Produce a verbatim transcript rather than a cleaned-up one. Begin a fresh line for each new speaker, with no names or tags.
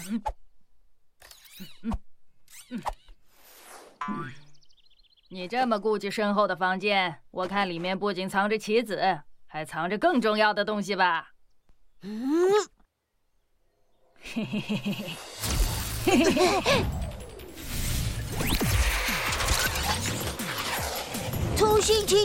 你这么顾忌身后的房间，我看里面不仅藏着棋子，还藏着更重要的东西吧？嗯，嘿嘿嘿嘿嘿嘿嘿嘿。
粗心棋